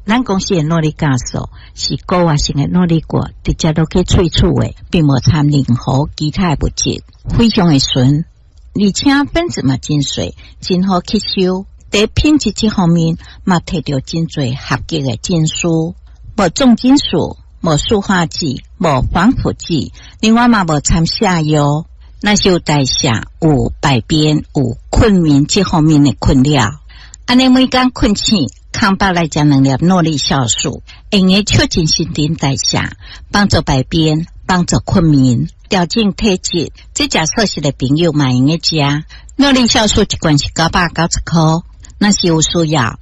咱公司的诺丽加素是高活性的诺丽果，直接都去萃取的，并无掺任何其他的物质，非常的纯，而且本质嘛真水，真好吸收。在品质这方面，嘛摕到真侪合格的证书，无重金属，无塑化剂，无防腐剂，另外嘛无掺下药。那是有代谢、有排便、有困眠这方面的困扰。安尼每天困醒，康巴来加2粒诺丽酵素，用来促进新陈代谢，帮助排便，帮助困眠，调整体质。这食素食的朋友嘛用来食。诺丽酵素一罐是990块，那是有需要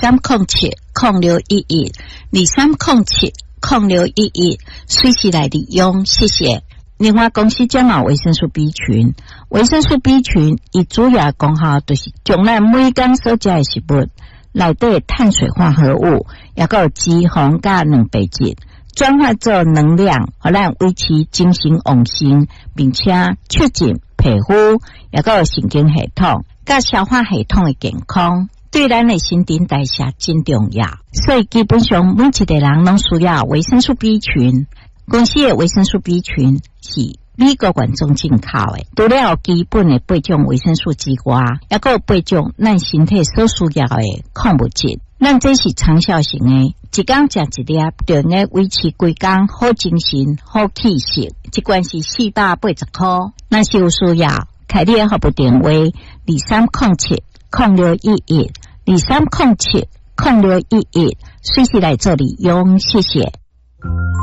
2307-0611，2307-0611，随时来利用，谢谢。另外，公司将有维生素 B 群，维生素 B 群伊主要功效就是将咱每天所食的食物内底碳水化合物，也有脂肪加蛋白质，转化做能量，互咱维持精神旺盛，并且促进皮肤，也有神经系统、甲消化系统的健康，对咱的新陈代谢真重要。所以基本上每一个人拢需要维生素 B 群。公司的维生素 B 群是美国原装进口的，除了有基本的8种维生素之外，也有8种咱身体所需要的矿物质。咱这是长效型的，一天食一粒，就能够维持规工好精神、好气色。一罐是480块，那是有需要，开你的服务电话2307-0611，2307-0611，随时来做利用，谢谢。